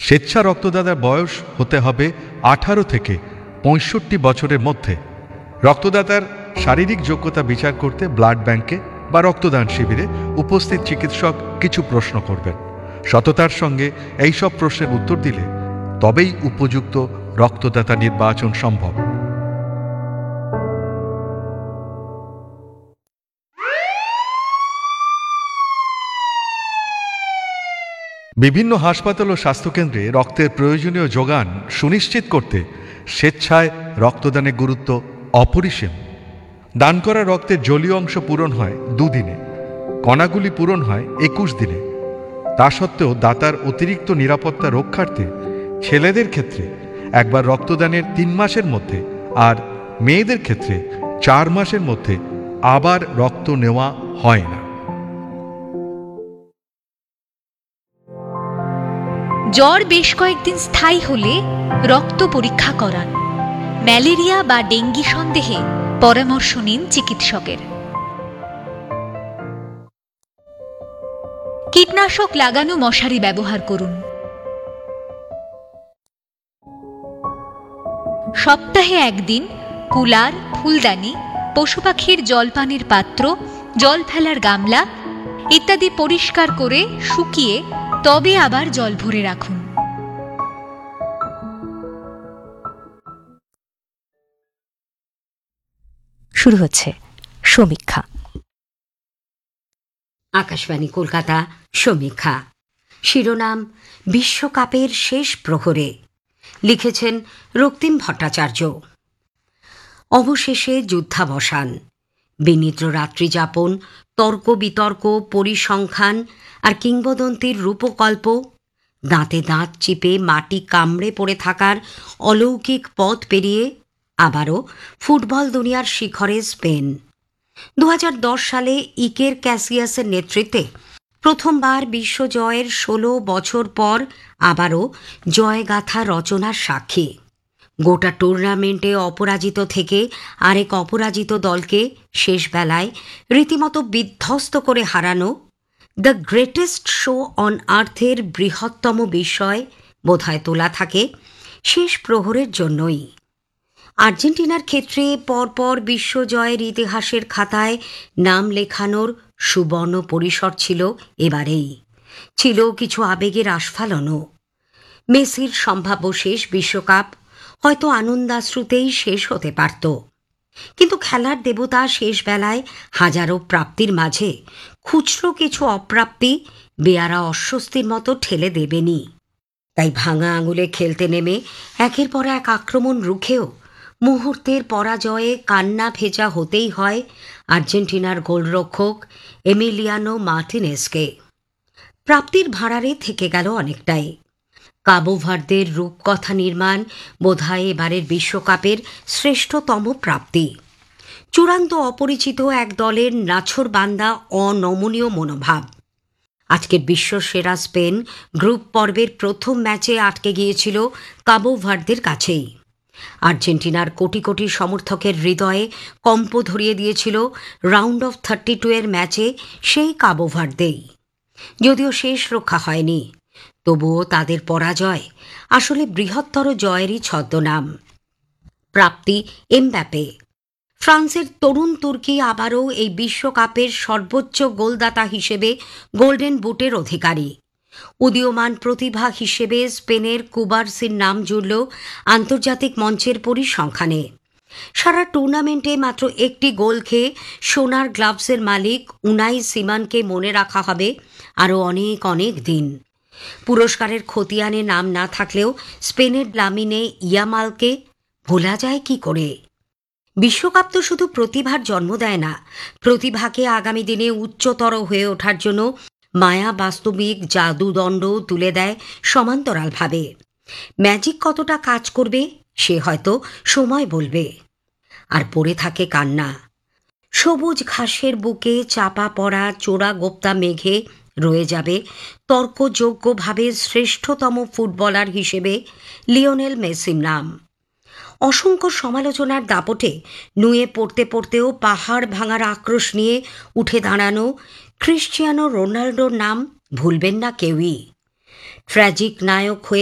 স্বেচ্ছা রক্তদাতার বয়স হতে হবে 18 থেকে 65 বছরের মধ্যে। রক্তদাতার শারীরিক যোগ্যতা বিচার করতে ব্লাড ব্যাংকে বা রক্তদান শিবিরে উপস্থিত চিকিৎসক কিছু প্রশ্ন করবেন। সততার সঙ্গে এই সব প্রশ্নের উত্তর দিলে তবেই উপযুক্ত রক্তদাতা নির্বাচন সম্ভব। বিভিন্ন হাসপাতাল ও স্বাস্থ্যকেন্দ্রে রক্তের প্রয়োজনীয় যোগান সুনিশ্চিত করতে স্বেচ্ছায় রক্তদানের গুরুত্ব অপরিসীম। দান করা রক্তের জলীয় অংশ পূরণ হয় 2 দিনে, কণাগুলি পূরণ হয় 21 দিনে। তা সত্ত্বেও দাতার অতিরিক্ত নিরাপত্তা রক্ষার্থে ছেলেদের ক্ষেত্রে একবার রক্তদানের 3 মাসের মধ্যে আর মেয়েদের ক্ষেত্রে 4 মাসের মধ্যে আবার রক্ত নেওয়া হয় না। জ্বর বেশ কয়েকদিন স্থায়ী হলে রক্ত পরীক্ষা করান। ম্যালেরিয়া বা ডেঙ্গি সন্দেহে পরামর্শ নিন চিকিৎসকের। কীটনাশক লাগানো মশারি ব্যবহার করুন। সপ্তাহে একদিন কুলার, ফুলদানি, পশু পাখির জলপানের পাত্র, জল ফেলার গামলা ইত্যাদি পরিষ্কার করে শুকিয়ে তবে আবার জল ভরে রাখুন। শুরু হচ্ছে সমীক্ষা। আকাশবাণী কলকাতা, সমীক্ষা। শিরোনাম বিশ্বকাপের শেষ প্রহরে। লিখেছেন রক্তিম ভট্টাচার্য। অবশেষে যুদ্ধাবসান। বিনিদ্র রাত্রিযাপন, তর্ক বিতর্ক, পরিসংখ্যান আর কিংবদন্তির রূপকল্প, দাঁতে দাঁত চিপে মাটি কামড়ে পড়ে থাকার অলৌকিক পথ পেরিয়ে আবারও ফুটবল দুনিয়ার শিখরে স্পেন। 2010 সালে ইকের ক্যাসিয়াসের নেতৃত্বে প্রথমবার বিশ্বজয়ের 16 বছর পর আবারও জয়গাথা রচনার সাক্ষী। গোটা টুর্নামেন্টে অপরাজিত থেকে আরেক অপরাজিত দলকে শেষ বেলায় রীতিমতো বিধ্বস্ত করে হারানো দ্য গ্রেটেস্ট শো অন আর্থের বৃহত্তম বিষয় বোধহয় তোলা থাকে শেষ প্রহরের জন্যই। আর্জেন্টিনার ক্ষেত্রে পরপর বিশ্বজয়ের ইতিহাসের খাতায় নাম লেখানোর সুবর্ণ পরিসর ছিল এবারেই। ছিল কিছু আবেগের আস্ফালনও। মেসির সম্ভাব্য শেষ বিশ্বকাপ হয়তো আনন্দাশ্রুতেই শেষ হতে পারত, কিন্তু খেলার দেবতা শেষ বেলায় হাজারো প্রাপ্তির মাঝে খুচরো কিছু অপ্রাপ্তি বেয়ারা অস্বস্তির মতো ঠেলে দেবেনি। তাই ভাঙা আঙুলে খেলতে নেমে একের পর এক আক্রমণ রুখেও মুহূর্তের পরাজয়ে কান্না ভেজা হতেই হয় আর্জেন্টিনার গোলরক্ষক এমিলিয়ানো মার্টিনেজকে। প্রাপ্তির ভাঁড়ারে থেকে গেল অনেকটাই। কাবো ভার্দের রূপকথা নির্মাণ বোধহয় এবারের বিশ্বকাপের শ্রেষ্ঠতম প্রাপ্তি। চূড়ান্ত অপরিচিত এক দলের নাছোড়বান্দা অনমনীয় মনোভাব। আজকের বিশ্বসেরা স্পেন গ্রুপ পর্বের প্রথম ম্যাচে আটকে গিয়েছিল কাবো ভার্দের কাছেই। আর্জেন্টিনার কোটি কোটি সমর্থকের হৃদয়ে কম্প ধরিয়ে দিয়েছিল রাউন্ড অফ 32 ম্যাচে সেই কাবো ভার্দেই। যদিও শেষ রক্ষা হয়নি, তবুও তাদের পরাজয় আসলে বৃহত্তর জয়েরই ছদ্মনাম। প্রাপ্তি এমবাপ্পে। ফ্রান্সের তরুণ তুর্কি আবারও এই বিশ্বকাপের সর্বোচ্চ গোলদাতা হিসেবে গোল্ডেন বুটের অধিকারী। উদীয়মান প্রতিভা হিসেবে স্পেনের কুবার্সির নাম জুড়ল আন্তর্জাতিক মঞ্চের পরিসংখ্যানে। সারা টুর্নামেন্টে মাত্র একটি গোল খেয়ে সোনার গ্লাভসের মালিক উনাই সিমানকে মনে রাখা হবে আরও অনেক অনেক দিন। পুরস্কারের খতিয়ানে নাম না থাকলেও স্পেনের লামিনে ইয়ামালকে ভোলা যায় কি করে? বিশ্বকাপ তো শুধু প্রতিভার জন্ম দেয় না, প্রতিভাকে আগামী দিনে উচ্চতর হয়ে ওঠার জন্য মায়া বাস্তবিক জাদুদণ্ড তুলে দেয় সমান্তরালভাবে। ম্যাজিক কতটা কাজ করবে সে হয়তো সময় বলবে। আর পড়ে থাকে কান্না। সবুজ ঘাসের বুকে চাপা পড়া চোরা গোপ্তা মেঘে রয়ে যাবে তর্কযোগ্যভাবে শ্রেষ্ঠতম ফুটবলার হিসেবে লিওনেল মেসির নাম। অসংখ্য সমালোচনার দাপটে নুয়ে পড়তে পড়তেও পাহাড় ভাঙার আক্রোশ নিয়ে উঠে দাঁড়ানো ক্রিশ্চিয়ানো রোনাল্ডোর নাম ভুলবেন না কেউই। ট্র্যাজিক নায়ক হয়ে